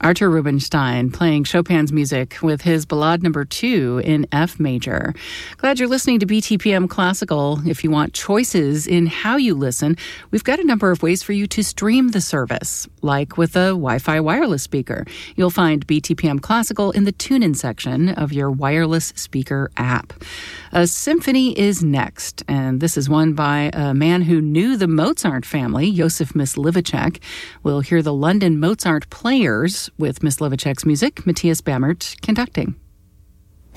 Artur Rubinstein playing Chopin's music with his Ballade No. 2 in F major. Glad you're listening to BTPM Classical. If you want choices in how you listen, we've got a number of ways for you to stream the service, like with a Wi-Fi wireless speaker. You'll find BTPM Classical in the tune-in section of your wireless speaker app. A symphony is next, and this is one by a man who knew the Mozart family, Josef Myslivacek. We'll hear the London Mozart Players with Myslivacek's music, Matthias Bammert conducting.